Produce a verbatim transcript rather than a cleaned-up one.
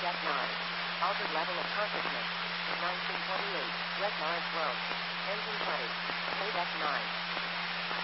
F nine. Altered level of consciousness. nineteen twenty-eight. Red Lawrence Road.